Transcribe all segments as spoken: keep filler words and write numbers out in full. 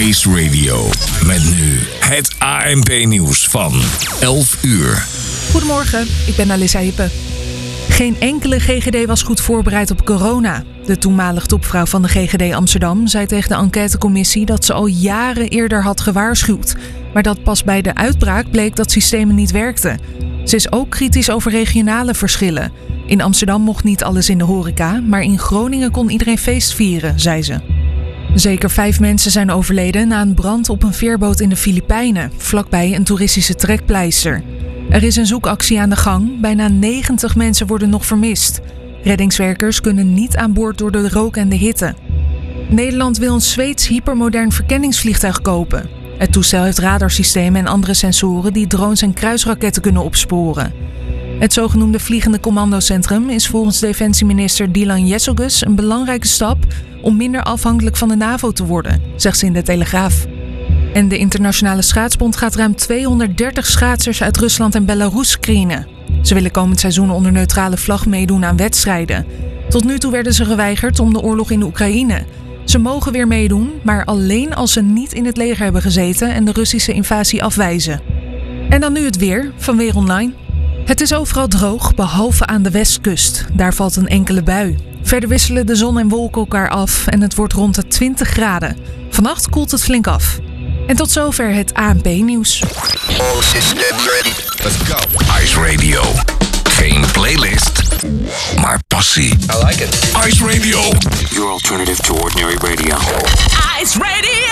Ice Radio. Met nu het A N P-nieuws van elf uur. Goedemorgen, ik ben Alissa Hippe. Geen enkele G G D was goed voorbereid op corona. De toenmalig topvrouw van de G G D Amsterdam zei tegen de enquêtecommissie dat ze al jaren eerder had gewaarschuwd. Maar dat pas bij de uitbraak bleek dat systemen niet werkten. Ze is ook kritisch over regionale verschillen. In Amsterdam mocht niet alles in de horeca, maar in Groningen kon iedereen feest vieren, zei ze. Zeker vijf mensen zijn overleden na een brand op een veerboot in de Filipijnen, vlakbij een toeristische trekpleister. Er is een zoekactie aan de gang. Bijna negentig mensen worden nog vermist. Reddingswerkers kunnen niet aan boord door de rook en de hitte. Nederland wil een Zweeds hypermodern verkenningsvliegtuig kopen. Het toestel heeft radarsystemen en andere sensoren die drones en kruisraketten kunnen opsporen. Het zogenoemde Vliegende Commandocentrum is volgens defensieminister Dylan Jesselgus een belangrijke stap om minder afhankelijk van de NAVO te worden, zegt ze in de Telegraaf. En de Internationale Schaatsbond gaat ruim tweehonderddertig schaatsers uit Rusland en Belarus screenen. Ze willen komend seizoen onder neutrale vlag meedoen aan wedstrijden. Tot nu toe werden ze geweigerd om de oorlog in de Oekraïne. Ze mogen weer meedoen, maar alleen als ze niet in het leger hebben gezeten en de Russische invasie afwijzen. En dan nu het weer van Weer Online. Het is overal droog, behalve aan de westkust. Daar valt een enkele bui. Verder wisselen de zon en wolken elkaar af en het wordt rond de twintig graden. Vannacht koelt het flink af. En tot zover het A N P-nieuws. All systems ready. Let's go. Ice Radio. Geen playlist, maar passie. I like it. Ice Radio. Your alternative to ordinary radio. Ice Radio!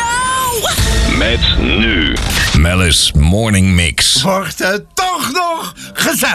Met nu Mellis Morning Mix. Wordt het toch nog gezellig?